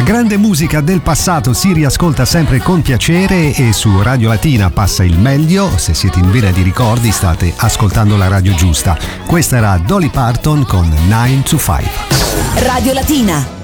grande musica del passato si riascolta sempre con piacere e su Radio Latina passa il meglio. Se siete in vena di ricordi state ascoltando la radio giusta. Questa era Dolly Parton con 9 to 5. Radio Latina.